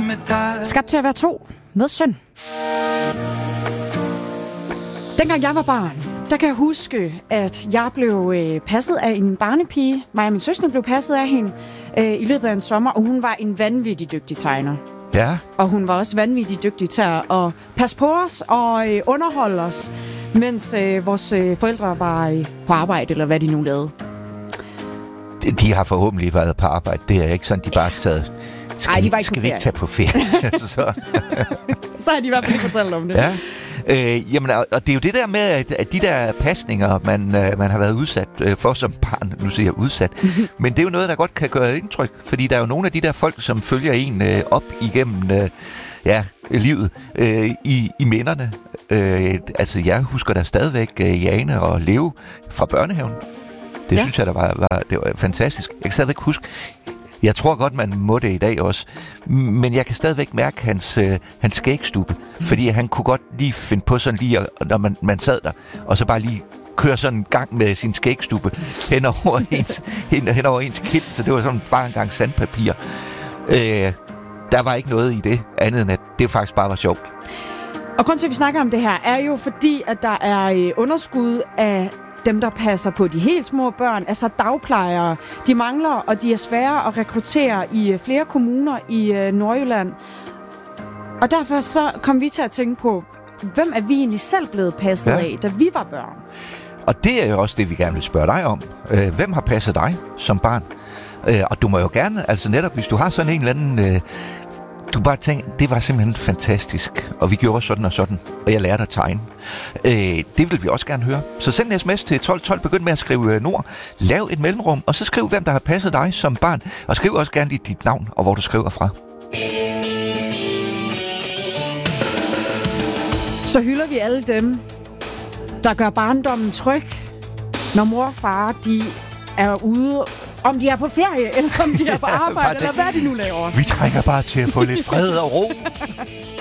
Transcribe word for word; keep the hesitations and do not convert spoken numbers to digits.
med dig. Skabt til at være to med søn. Dengang jeg var barn, der kan jeg huske, at jeg blev øh, passet af en barnepige. Mig og min søster blev passet af hende øh, i løbet af en sommer, og hun var en vanvittig dygtig tegner. Ja. Og hun var også vanvittig dygtig til at passe på os og øh, underholde os, mens øh, vores øh, forældre var øh, på arbejde, eller hvad de nu lavede. De, de har forhåbentlig været på arbejde. Det er ikke sådan, de bare har taget... Skal, Ej, de var vi, ikke skal på vi ikke tage på ferie? så. Så har de i hvert fald ikke fortalt om det. Ja. Øh, jamen, og, og det er jo det der med, at, at de der pasninger, man, øh, man har været udsat øh, for som barn, nu siger jeg udsat, men det er jo noget, der godt kan gøre indtryk, fordi der er jo nogle af de der folk, som følger en øh, op igennem øh, ja, livet øh, i, i minderne. Øh, altså, jeg husker da stadigvæk øh, Jane og Leo fra børnehaven. Det ja. synes jeg, der var, var, det var fantastisk. Jeg kan stadigvæk huske... Jeg tror godt, man må det i dag også. Men jeg kan stadigvæk mærke hans, øh, hans skægstube. Fordi han kunne godt lige finde på sådan lige, når man, man sad der, og så bare lige køre sådan en gang med sin skægstube hen over ens, hen, hen over ens kind. Så det var sådan bare en gang sandpapir. Øh, der var ikke noget i det, andet end at det faktisk bare var sjovt. Og grunden til, at vi snakker om det her, er jo fordi, at der er øh, underskud af dem, der passer på de helt små børn, altså dagplejere. De mangler, og de er svære at rekruttere i flere kommuner i øh, Nordjylland. Og derfor så kom vi til at tænke på, hvem er vi egentlig selv blevet passet ja. af, da vi var børn? Og det er jo også det, vi gerne vil spørge dig om. Øh, hvem har passet dig som barn? Øh, og du må jo gerne, altså netop, hvis du har sådan en eller anden... Øh, du bare tænker, det var simpelthen fantastisk, og vi gjorde sådan og sådan, og jeg lærte at tegne. Øh, det vil vi også gerne høre. Så send en sms til tolv tolv, begynd med at skrive Nord, lav et mellemrum, og så skriv, hvem der har passet dig som barn, og skriv også gerne dit, dit navn, og hvor du skriver fra. Så hylder vi alle dem, der gør barndommen tryg, når mor og far, de er ude, om de er på ferie, eller om de er på arbejde, eller hvad de nu laver. Vi trænger bare til at få lidt fred og ro.